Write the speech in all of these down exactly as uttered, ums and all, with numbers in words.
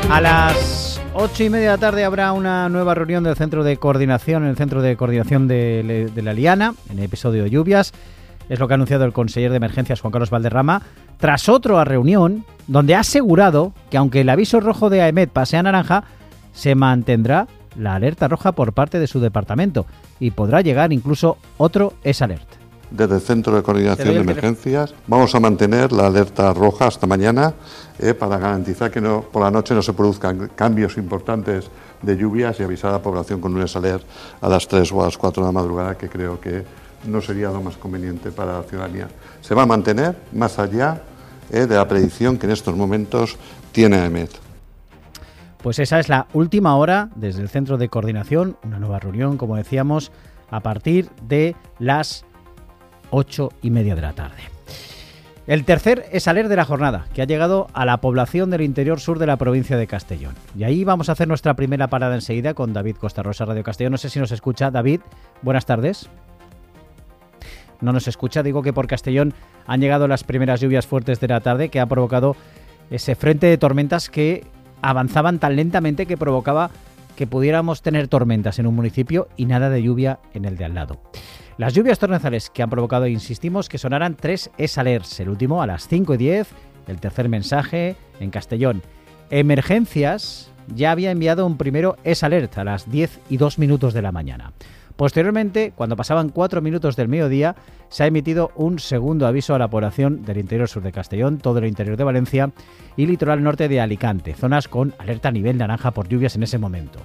A las ocho y media de la tarde habrá una nueva reunión del Centro de Coordinación, en el Centro de Coordinación de, de la Liana, en el episodio de lluvias. Es lo que ha anunciado el conseller de Emergencias, Juan Carlos Valderrama, tras otra reunión donde ha asegurado que aunque el aviso rojo de AEMET pase a naranja, se mantendrá la alerta roja por parte de su departamento y podrá llegar incluso otro S-Alert. Desde el Centro de Coordinación de Emergencias vamos a mantener la alerta roja hasta mañana eh, para garantizar que no, por la noche no se produzcan cambios importantes de lluvias y avisar a la población con un S-Alert a las tres o a las cuatro de la madrugada, que creo que no sería lo más conveniente para la ciudadanía. Se va a mantener más allá eh, de la predicción que en estos momentos tiene AEMET. Pues esa es la última hora desde el Centro de Coordinación, una nueva reunión, como decíamos, a partir de las ocho y media de la tarde. El tercer S-Alert de la jornada, que ha llegado a la población del interior sur de la provincia de Castellón. Y ahí vamos a hacer nuestra primera parada enseguida con David Costarrosa, Radio Castellón. No sé si nos escucha. David, buenas tardes. No nos escucha. Digo que por Castellón han llegado las primeras lluvias fuertes de la tarde, que ha provocado ese frente de tormentas que avanzaban tan lentamente que provocaba que pudiéramos tener tormentas en un municipio y nada de lluvia en el de al lado. Las lluvias torrenciales que han provocado, insistimos, que sonaran tres S-Alerts, el último a las cinco y diez, el tercer mensaje en Castellón. Emergencias ya había enviado un primero S-Alert a las diez y dos minutos de la mañana. Posteriormente, cuando pasaban cuatro minutos del mediodía, se ha emitido un segundo aviso a la población del interior sur de Castellón, todo el interior de Valencia y litoral norte de Alicante, zonas con alerta a nivel naranja por lluvias en ese momento.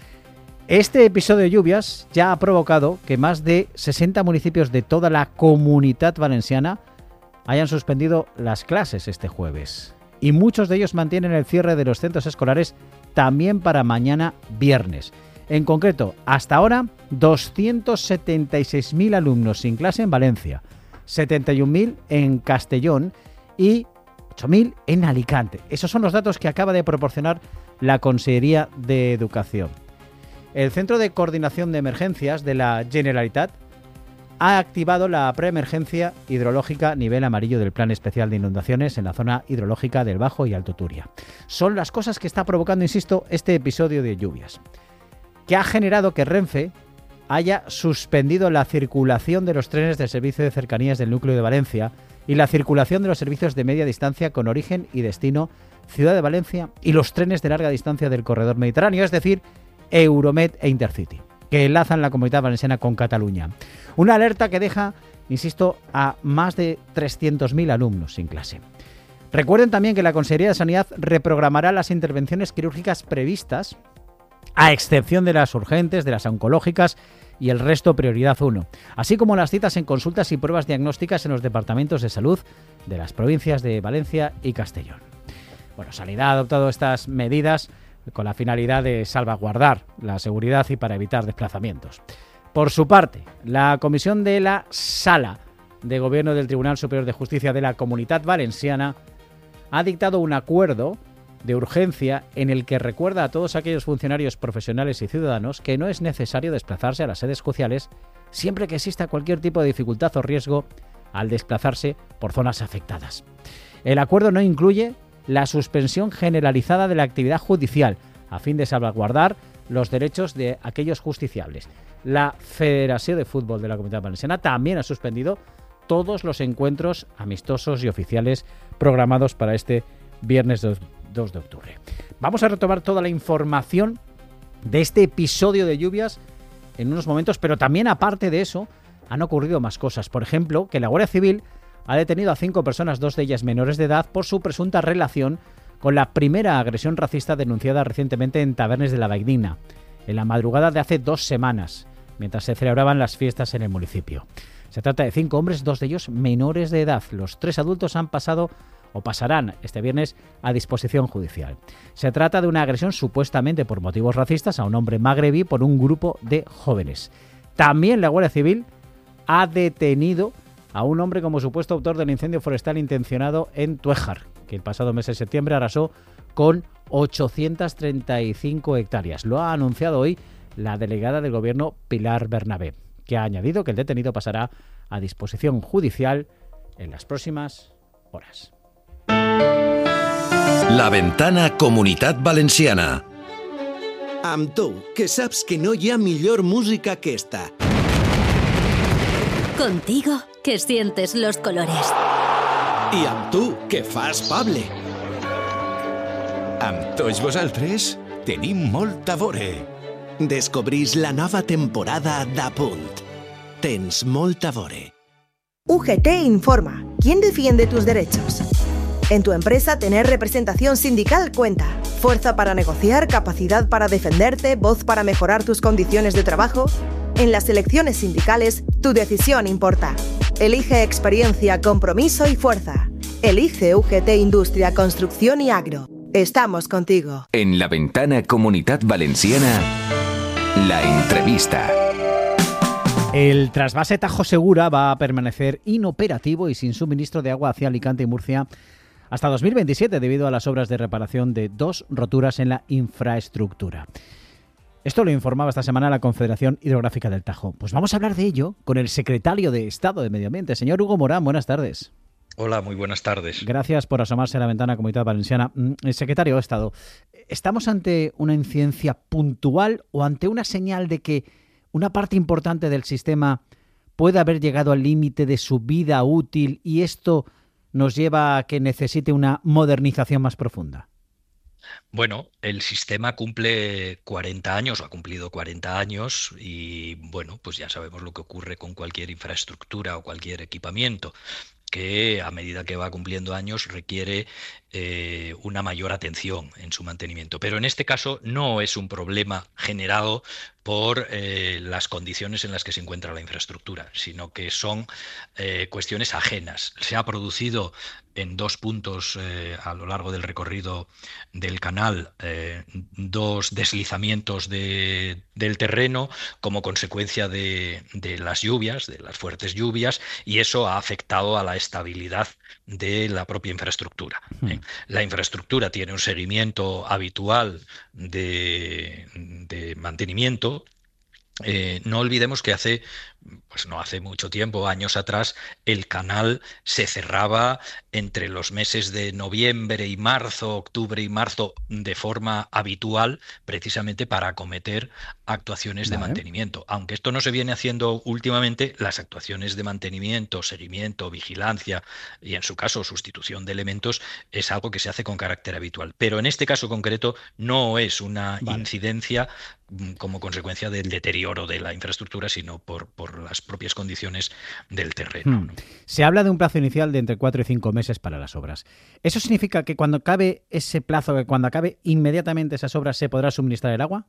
Este episodio de lluvias ya ha provocado que más de sesenta municipios de toda la Comunidad Valenciana hayan suspendido las clases este jueves. Y muchos de ellos mantienen el cierre de los centros escolares también para mañana viernes. En concreto, hasta ahora, doscientos setenta y seis mil alumnos sin clase en Valencia, setenta y un mil en Castellón y ocho mil en Alicante. Esos son los datos que acaba de proporcionar la Consellería de Educación. El Centro de Coordinación de Emergencias de la Generalitat ha activado la preemergencia hidrológica nivel amarillo del Plan Especial de Inundaciones en la zona hidrológica del Bajo y Alto Turia. Son las cosas que está provocando, insisto, este episodio de lluvias, que ha generado que Renfe haya suspendido la circulación de los trenes del servicio de cercanías del núcleo de Valencia y la circulación de los servicios de media distancia con origen y destino Ciudad de Valencia y los trenes de larga distancia del corredor mediterráneo, es decir, Euromed e Intercity, que enlazan la Comunidad Valenciana con Cataluña. Una alerta que deja, insisto, a más de trescientos mil alumnos sin clase. Recuerden también que la Consejería de Sanidad reprogramará las intervenciones quirúrgicas previstas, a excepción de las urgentes, de las oncológicas y el resto prioridad uno, así como las citas en consultas y pruebas diagnósticas en los departamentos de salud de las provincias de Valencia y Castellón. Bueno, Sanidad ha adoptado estas medidas con la finalidad de salvaguardar la seguridad y para evitar desplazamientos. Por su parte, la comisión de la Sala de Gobierno del Tribunal Superior de Justicia de la Comunidad Valenciana ha dictado un acuerdo de urgencia en el que recuerda a todos aquellos funcionarios profesionales y ciudadanos que no es necesario desplazarse a las sedes judiciales siempre que exista cualquier tipo de dificultad o riesgo al desplazarse por zonas afectadas. El acuerdo no incluye la suspensión generalizada de la actividad judicial a fin de salvaguardar los derechos de aquellos justiciables. La Federación de Fútbol de la Comunidad Valenciana también ha suspendido todos los encuentros amistosos y oficiales programados para este viernes dos de octubre. Vamos a retomar toda la información de este episodio de lluvias en unos momentos, pero también aparte de eso han ocurrido más cosas. Por ejemplo, que la Guardia Civil ha detenido a cinco personas, dos de ellas menores de edad, por su presunta relación con la primera agresión racista denunciada recientemente en Tavernes de la Valldigna, en la madrugada de hace dos semanas, mientras se celebraban las fiestas en el municipio. Se trata de cinco hombres, dos de ellos menores de edad. Los tres adultos han pasado o pasarán este viernes a disposición judicial. Se trata de una agresión supuestamente por motivos racistas a un hombre magrebí por un grupo de jóvenes. También la Guardia Civil ha detenido a un hombre como supuesto autor del incendio forestal intencionado en Tuéjar, que el pasado mes de septiembre arrasó con ochocientas treinta y cinco hectáreas. Lo ha anunciado hoy la delegada del Gobierno, Pilar Bernabé, que ha añadido que el detenido pasará a disposición judicial en las próximas horas. La Ventana Comunitat Valenciana. Amb tu, que saps que no hi ha millor música que esta. Contigo, que sientes los colores. I amb tu, que fas Pable. Amb tots vosaltres tenim molt a veure. Descobrís la nova temporada d'Apunt. Tens molt a veure. U G T informa. ¿Quién defiende tus derechos? En tu empresa, tener representación sindical cuenta. Fuerza para negociar, capacidad para defenderte, voz para mejorar tus condiciones de trabajo. En las elecciones sindicales, tu decisión importa. Elige experiencia, compromiso y fuerza. Elige U G T Industria, Construcción y Agro. Estamos contigo. En La Ventana Comunitat Valenciana, la entrevista. El trasvase Tajo Segura va a permanecer inoperativo y sin suministro de agua hacia Alicante y Murcia hasta dos mil veintisiete debido a las obras de reparación de dos roturas en la infraestructura. Esto lo informaba esta semana la Confederación Hidrográfica del Tajo. Pues vamos a hablar de ello con el secretario de Estado de Medio Ambiente, señor Hugo Morán. Buenas tardes. Hola, muy buenas tardes. Gracias por asomarse a la ventana Comunitat Valenciana. El secretario de Estado, ¿estamos ante una incidencia puntual o ante una señal de que una parte importante del sistema puede haber llegado al límite de su vida útil y esto nos lleva a que necesite una modernización más profunda? Bueno, el sistema cumple cuarenta años, o ha cumplido cuarenta años, y bueno, pues ya sabemos lo que ocurre con cualquier infraestructura o cualquier equipamiento, que a medida que va cumpliendo años requiere eh, una mayor atención en su mantenimiento. Pero en este caso no es un problema generado por eh, las condiciones en las que se encuentra la infraestructura, sino que son eh, cuestiones ajenas. Se ha producido en dos puntos eh, a lo largo del recorrido del canal eh, dos deslizamientos de, del terreno como consecuencia de, de las lluvias, de las fuertes lluvias, y eso ha afectado a la estabilidad de la propia infraestructura. ¿eh? La infraestructura tiene un seguimiento habitual de, de mantenimiento. Eh, no olvidemos que hace, pues no hace mucho tiempo, años atrás, el canal se cerraba entre los meses de noviembre y marzo, octubre y marzo, de forma habitual, precisamente para acometer actuaciones de Vale. mantenimiento. Aunque esto no se viene haciendo últimamente, las actuaciones de mantenimiento, seguimiento, vigilancia y, en su caso, sustitución de elementos es algo que se hace con carácter habitual. Pero en este caso concreto no es una Vale. incidencia como consecuencia del deterioro de la infraestructura, sino por, por las propias condiciones del terreno. Hmm. Se habla de un plazo inicial de entre cuatro y cinco meses para las obras. ¿Eso significa que cuando acabe ese plazo, que cuando acabe inmediatamente esas obras, se podrá suministrar el agua?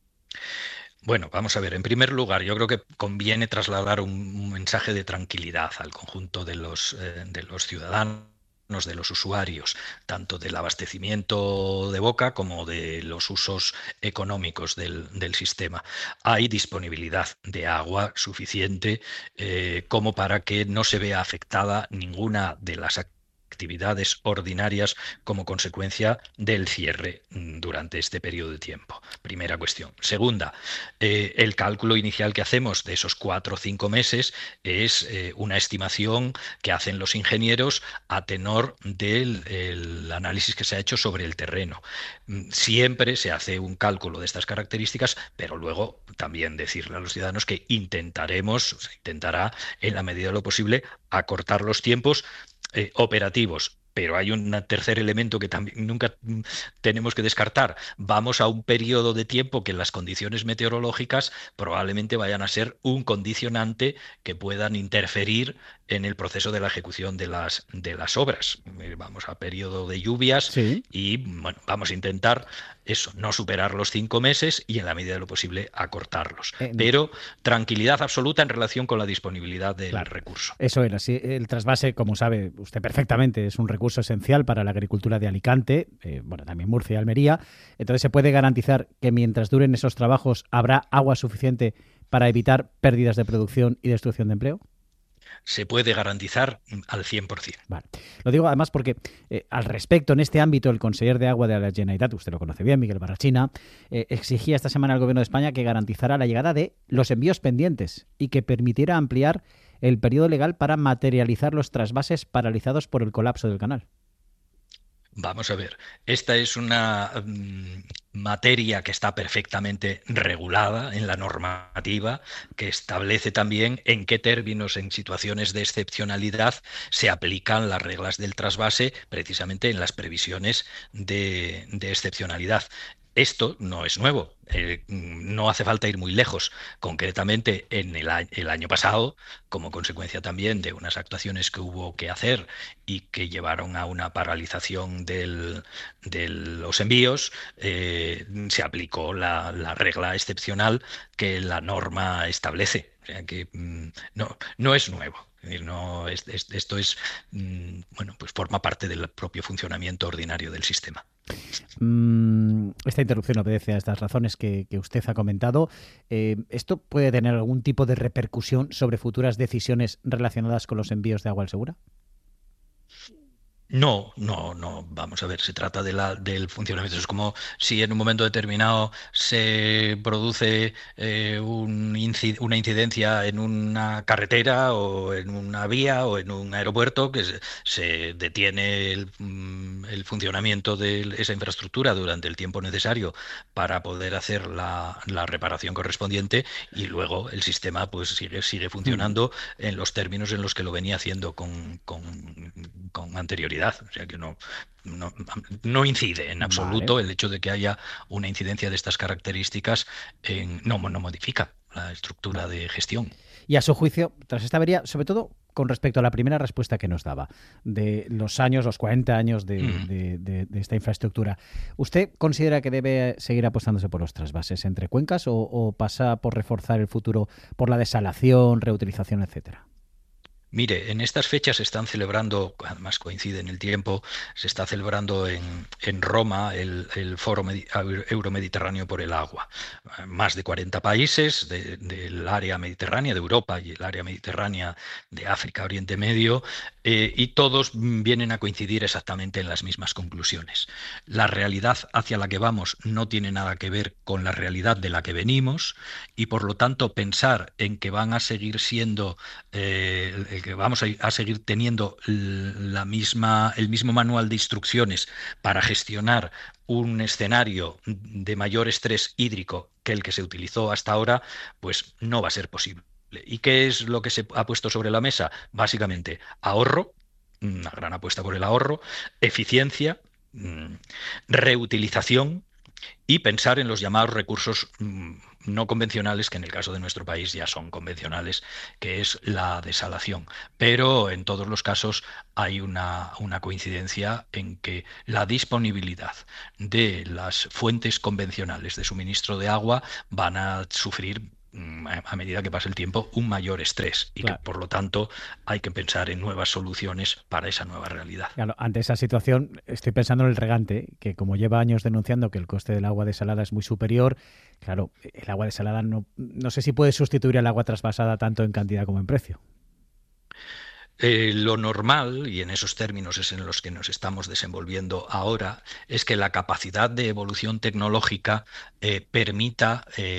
Bueno, vamos a ver. En primer lugar, yo creo que conviene trasladar un, un mensaje de tranquilidad al conjunto de los, eh, de los ciudadanos, de los usuarios, tanto del abastecimiento de boca como de los usos económicos del, del sistema. Hay disponibilidad de agua suficiente eh, como para que no se vea afectada ninguna de las actividades actividades ordinarias como consecuencia del cierre durante este periodo de tiempo. Primera cuestión. Segunda, eh, el cálculo inicial que hacemos de esos cuatro o cinco meses es eh, una estimación que hacen los ingenieros a tenor del el análisis que se ha hecho sobre el terreno. Siempre se hace un cálculo de estas características, pero luego también decirle a los ciudadanos que intentaremos, se intentará en la medida de lo posible acortar los tiempos Eh, operativos. Pero hay un tercer elemento que también nunca tenemos que descartar. Vamos a un periodo de tiempo que las condiciones meteorológicas probablemente vayan a ser un condicionante que puedan interferir en el proceso de la ejecución de las, de las obras. Vamos a periodo de lluvias Sí. y bueno, vamos a intentar eso, no superar los cinco meses y en la medida de lo posible acortarlos. Eh, Pero tranquilidad absoluta en relación con la disponibilidad del Claro. recurso. Eso era. Sí, el trasvase, como sabe usted perfectamente, es un recurso esencial para la agricultura de Alicante, eh, bueno, también Murcia y Almería. Entonces, ¿se puede garantizar que mientras duren esos trabajos habrá agua suficiente para evitar pérdidas de producción y destrucción de empleo? Se puede garantizar al cien por ciento. Vale. Lo digo además porque eh, al respecto, en este ámbito, el conseller de Agua de la Generalitat, usted lo conoce bien, Miguel Barrachina, eh, exigía esta semana al Gobierno de España que garantizara la llegada de los envíos pendientes y que permitiera ampliar el periodo legal para materializar los trasvases paralizados por el colapso del canal. Vamos a ver, esta es una um, materia que está perfectamente regulada en la normativa, que establece también en qué términos, en situaciones de excepcionalidad, se aplican las reglas del trasvase, precisamente en las previsiones de, de excepcionalidad. Esto no es nuevo, eh, no hace falta ir muy lejos. Concretamente, en el, a- el año pasado, como consecuencia también de unas actuaciones que hubo que hacer y que llevaron a una paralización del- de los envíos, eh, se aplicó la, la regla excepcional que la norma establece. O sea que mm, no, no es nuevo. Es decir, no, es- es- esto es, mm, bueno, pues forma parte del propio funcionamiento ordinario del sistema. Mm, esta interrupción obedece a estas razones que, que usted ha comentado. Eh, ¿Esto puede tener algún tipo de repercusión sobre futuras decisiones relacionadas con los envíos de agua al Segura? No, no, no. Vamos a ver, se trata de la, del funcionamiento. Es como si en un momento determinado se produce eh, un inci- una incidencia en una carretera o en una vía o en un aeropuerto, que se, se detiene el, mm, el funcionamiento de esa infraestructura durante el tiempo necesario para poder hacer la, la reparación correspondiente, y luego el sistema pues sigue, sigue Mm, funcionando en los términos en los que lo venía haciendo con, con, con anterioridad. O sea que no, no, no incide en vale. absoluto el hecho de que haya una incidencia de estas características, en, no, no modifica la estructura Vale. de gestión. Y a su juicio, tras esta avería, sobre todo con respecto a la primera respuesta que nos daba, de los años, los cuarenta años de, Mm. de- de- de esta infraestructura, ¿usted considera que debe seguir apostándose por los trasvases entre cuencas o, o pasa por reforzar el futuro por la desalación, reutilización, etcétera? Mire, en estas fechas se están celebrando, además coincide en el tiempo, se está celebrando en, en Roma el, el Foro Medi- Euromediterráneo por el Agua. Eh, Más de cuarenta países de- del área mediterránea, de Europa y el área mediterránea de África, Oriente Medio, eh, y todos mm, vienen a coincidir exactamente en las mismas conclusiones. La realidad hacia la que vamos no tiene nada que ver con la realidad de la que venimos, y por lo tanto pensar en que van a seguir siendo eh, el que vamos a, a seguir teniendo la misma, el mismo manual de instrucciones para gestionar un escenario de mayor estrés hídrico que el que se utilizó hasta ahora, pues no va a ser posible. ¿Y qué es lo que se ha puesto sobre la mesa? Básicamente ahorro, una gran apuesta por el ahorro, eficiencia, mm, reutilización y pensar en los llamados recursos mm, no convencionales, que en el caso de nuestro país ya son convencionales, que es la desalación. Pero en todos los casos hay una, una coincidencia en que la disponibilidad de las fuentes convencionales de suministro de agua van a sufrir mm, a a medida que pase el tiempo, un mayor estrés, y que Claro. por lo tanto hay que pensar en nuevas soluciones para esa nueva realidad. Claro, ante esa situación estoy pensando en el regante, que como lleva años denunciando que el coste del agua desalada es muy superior, claro, el agua desalada no, no sé si puede sustituir al agua trasvasada tanto en cantidad como en precio. Eh, lo normal, y en esos términos es en los que nos estamos desenvolviendo ahora, es que la capacidad de evolución tecnológica eh, permita eh,